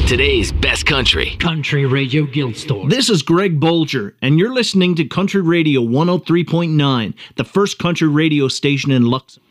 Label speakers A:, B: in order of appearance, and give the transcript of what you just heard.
A: Today's best country.
B: Country Radio Guild Store.
C: This is Greg Bolger, and you're listening to Country Radio 103.9, the first country radio station in Luxembourg.